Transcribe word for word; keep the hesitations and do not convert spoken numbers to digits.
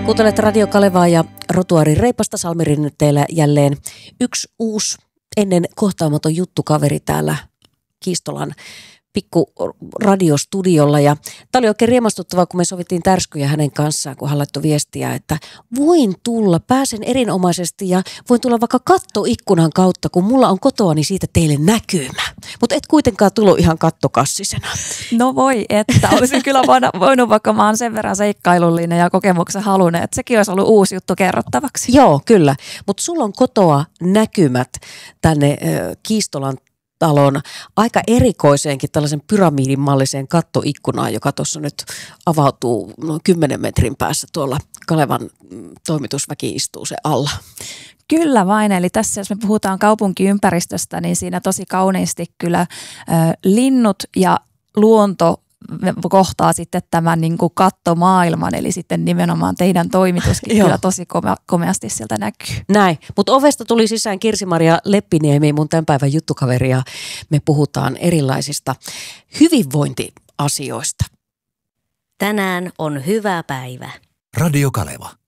Kuuntelet Radio Kalevaa ja Rotuari Reipasta Salmirin teillä jälleen yksi uusi ennen kohtaamaton juttukaveri täällä Kiistolan pikku radiostudiolla. Ja tämä oli oikein riemastuttavaa, kun me sovittiin tärskyjä hänen kanssaan, kun hän laittoi viestiä, että voin tulla, pääsen erinomaisesti ja voin tulla vaikka kattoikkunan kautta, kun mulla on kotoani siitä teille näkymä. Mutta et kuitenkaan tullut ihan kattokassisena. No voi, että olisin kyllä voinut, vaikka mä oon sen verran seikkailullinen ja kokemuksen halunen, että sekin olisi ollut uusi juttu kerrottavaksi. Joo, kyllä. Mutta sulla on kotoa näkymät tänne äh, Kiistolan talon aika erikoiseenkin tällaisen pyramidin malliseen kattoikkunaan, joka tuossa nyt avautuu noin kymmenen metrin päässä tuolla Kalevan toimitusväki istuu se alla. Kyllä vain, eli tässä jos me puhutaan kaupunkiympäristöstä, niin siinä tosi kauniisti kyllä ö, linnut ja luonto kohtaa sitten tämän niin kuin kattomaailman, eli sitten nimenomaan teidän toimituskin kyllä tosi kome- komeasti sieltä näkyy. Näin, mutta ovesta tuli sisään Kirsi-Maria Leppiniemi, mun tämän päivän juttukaveri, ja me puhutaan erilaisista hyvinvointiasioista. Tänään on hyvä päivä. Radio Kaleva.